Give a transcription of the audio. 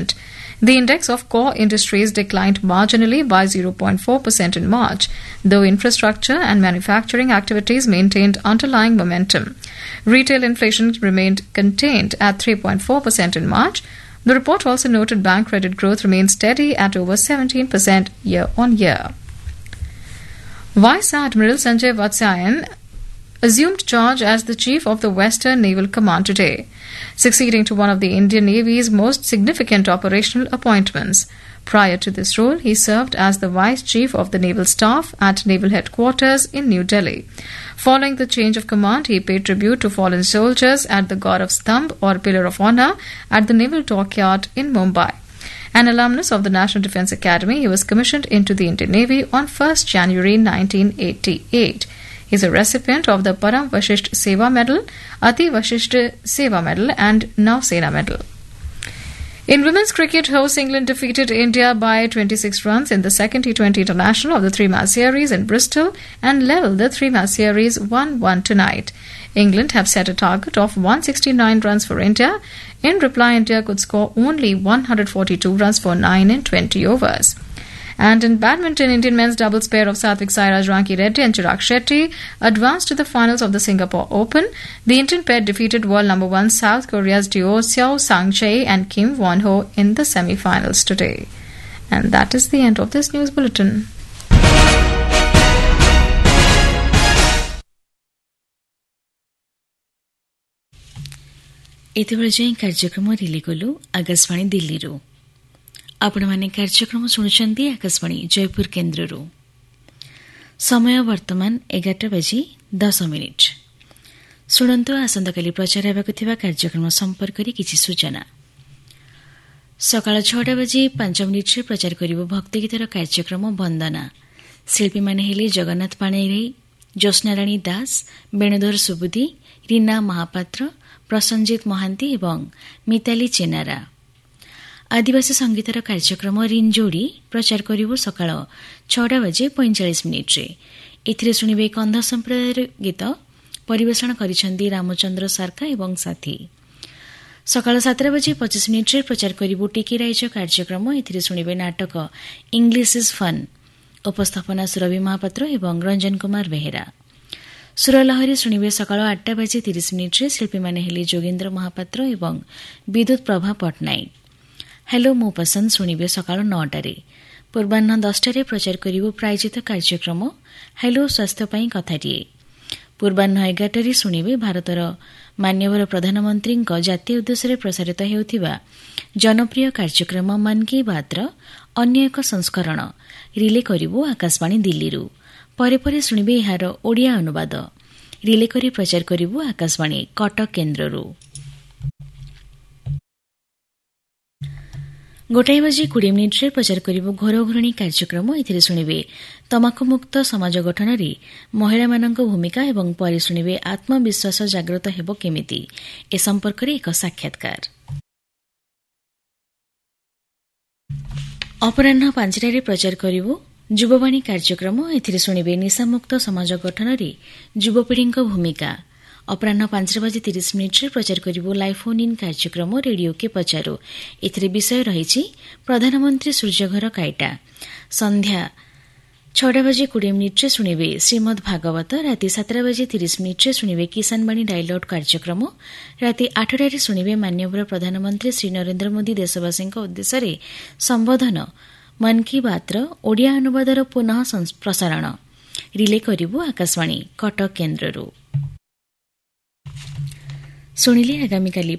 investment. The index of core industries declined marginally by 0.4% in March, though infrastructure and manufacturing activities maintained underlying momentum. Retail inflation remained contained at 3.4% in March. The report also noted bank credit growth remained steady at over 17% year-on-year. Vice Admiral Sanjay Vatsayan assumed charge as the Chief of the Western Naval Command today, succeeding to one of the Indian Navy's most significant operational appointments. Prior to this role, he served as the Vice Chief of the Naval Staff at Naval Headquarters in New Delhi. Following the change of command, he paid tribute to fallen soldiers at the God of Stambh or Pillar of Honor at the Naval Dockyard in Mumbai. An alumnus of the National Defence Academy, he was commissioned into the Indian Navy on 1st January 1988. He is a recipient of the Param Vashisht Seva Medal, Ati Vashisht Seva Medal and Nausena Medal. In women's cricket, hosts England defeated India by 26 runs in the second T20 International of the three-match series in Bristol and levelled the three-match series 1-1 tonight. England have set a target of 169 runs for India. In reply, India could score only 142 runs for 9 in 20 overs. And in badminton, Indian men's doubles pair of Satvik Sairaj Ranki Reddy and Chirag Shetty advanced to the finals of the Singapore Open. The Indian pair defeated world number 1 South Korea's duo Xiao Sang-chae and Kim Won-ho in the semi-finals today. And that is the end of this news bulletin. ଏତେବେଳେ କାର୍ଯ୍ୟକ୍ରମ relay କଲୁ ଆକାଶବାଣୀ ଦିଲ୍ଲୀରୁ। ଆପଣମାନେ କାର୍ଯ୍ୟକ୍ରମ ଶୁଣୁଛନ୍ତି ଆକାଶବାଣୀ ଜୟପୁର କେନ୍ଦ୍ରରୁ। ସମୟ ବର୍ତ୍ତମାନ 11:10। ଶୁଣନ୍ତୁ ଆସନ୍ତାକାଲି ପ୍ରଚାର ହେବାକୁ ଥିବା କାର୍ଯ୍ୟକ୍ରମ ସମ୍ପର୍କରେ କିଛି ସୂଚନା। ସକାଳ 6:05 ପ୍ରଚାର କରିବ ଭକ୍ତିଗୀତର କାର୍ଯ୍ୟକ୍ରମ ବନ୍ଦନା। ଶିଳ୍ପୀମାନେ ହେଲେ ଜଗନ୍ନାଥ ପାଣିଗ୍ରାହୀ, ଜ୍ୟୋତ୍ସ୍ନାରାଣୀ ଦାସ, ବେଣୁଧର ସୁବୁଦ୍ଧି, ରୀନା ମହାପାତ୍ର, ପ୍ରସଞ୍ଜିତ ମହାନ୍ତି ଏବଂ ମିତାଲି ଚେନାରା। ଆଦିବାସୀ ସଙ୍ଗୀତର କାର୍ଯ୍ୟକ୍ରମ ରିଞ୍ଜୋଡ଼ି ପ୍ରଚାର କରିବ ସକାଳ 6:45। ଏଥିରେ ଶୁଣିବେ କନ୍ଧ ସମ୍ପ୍ରଦାୟର ଗୀତ। ପରିବେଷଣ କରିଛନ୍ତି ରାମଚନ୍ଦ୍ର ସାର୍କା ଏବଂ ସାଥୀ। ସକାଳ 7:25 ପ୍ରଚାର କରିବ ଟିକି ରାଇଜ କାର୍ଯ୍ୟକ୍ରମ। ଏଥିରେ ଶୁଣିବେ ନାଟକ ଇଂଲିଶ ଇଜ୍ ଫନ୍। ଉପସ୍ଥାପନା ସୁରଭି ମହାପାତ୍ର ଏବଂ ରଞ୍ଜନ କୁମାର ବେହେରା। ସୁରଲହରୀ ଶୁଣିବେ ସକାଳ 8:30। ଶିଳ୍ପୀମାନେ ହେଲେ ଯୋଗେନ୍ଦ୍ର ମହାପାତ୍ର ଏବଂ ବିଦ୍ୟୁତ ପ୍ରଭା ପଟ୍ଟନାୟକ। ହ୍ୟାଲୋ ମୋ ପସନ୍ଦ ଶୁଣିବେ ସକାଳ 9ଟାରେ। ପୂର୍ବାହ୍ନ 10ଟାରେ ପ୍ରଚାର କରିବ ପ୍ରାୟୋଜିତ କାର୍ଯ୍ୟକ୍ରମ ହ୍ୟାଲୋ ସ୍ୱାସ୍ଥ୍ୟ ପାଇଁ କଥାଟିଏ। ପୂର୍ବାହ୍ନ 11ଟାରେ ଶୁଣିବେ ଭାରତର ମାନ୍ୟବର ପ୍ରଧାନମନ୍ତ୍ରୀଙ୍କ ଜାତୀୟ ଉଦ୍ଦେଶ୍ୟରେ ପ୍ରସାରିତ ହେଉଥିବା ଜନପ୍ରିୟ କାର୍ଯ୍ୟକ୍ରମ ମନ୍ କି ବାତ୍ର ଅନ୍ୟ ଏକ ସଂସ୍କରଣ ରିଲେ କରିବ ଆକାଶବାଣୀ ଦିଲ୍ଲୀରୁ। ପରେ ପରେ ଶୁଣିବେ ଏହାର ଓଡ଼ିଆ ଅନୁବାଦ। ରିଲେ କରି ପ୍ରଚାର କରିବ ଆକାଶବାଣୀ କଟକ କେନ୍ଦ୍ରରୁ। 1:20 ପ୍ରଚାର କରିବ ଘର ଘରଣୀ କାର୍ଯ୍ୟକ୍ରମ। ଏଥିରେ ଶୁଣିବେ ତମାଖୁମୁକ୍ତ ସମାଜ ଗଠନରେ ମହିଳାମାନଙ୍କ ଭୂମିକା ଏବଂ ପରେ ଶୁଣିବେ ଆତ୍ମବିଶ୍ୱାସ ଜାଗ୍ରତ ହେବ କେମିତି, ଏ ସମ୍ପର୍କରେ ଏକ ସାକ୍ଷାତକାର। ଅପରାହ୍ନ 5ଟାରେ ପ୍ରଚାର କରିବ ଯୁବବାଣୀ କାର୍ଯ୍ୟକ୍ରମ। ଏଥିରେ ଶୁଣିବେ ନିଶାମୁକ୍ତ ସମାଜ ଗଠନରେ ଯୁବପିଢ଼ିଙ୍କ ଭୂମିକା। ଅପରାହ୍ନ 5:30 ପ୍ରଚାର କରିବ ଲାଇଭ୍ ଫୋନ୍ ଇନ୍ କାର୍ଯ୍ୟକ୍ରମ ରେଡିଓ କେ ପଚାରୁ। ଏଥିରେ ବିଷୟ ରହିଛି ପ୍ରଧାନମନ୍ତ୍ରୀ ସୂର୍ଯ୍ୟଘର କାଇଟା। ସନ୍ଧ୍ୟା 6:20 ଶୁଣିବେ ଶ୍ରୀମଦ୍ ଭାଗବତ। ରାତି 7:30 ଶୁଣିବେ କିଷାନବାଣୀ ଡାଇଲଗ୍ କାର୍ଯ୍ୟକ୍ରମ। ରାତି 8ଟାରେ ଶୁଣିବେ ମାନ୍ୟବର ପ୍ରଧାନମନ୍ତ୍ରୀ ଶ୍ରୀ ନରେନ୍ଦ୍ର ମୋଦି ଦେଶବାସୀଙ୍କ ଉଦ୍ଦେଶ୍ୟରେ ସମ୍ବୋଧନ ମନ୍ କି ବାତ୍ର ଓଡ଼ିଆ ଅନୁବାଦର ପୁନଃ ପ୍ରସାରଣ। ରିଲେ କରିବ ଆକାଶବାଣୀ କଟକ କେନ୍ଦ୍ରରୁ। ଶୁଣିଲେ ଆଗାମୀକାଲି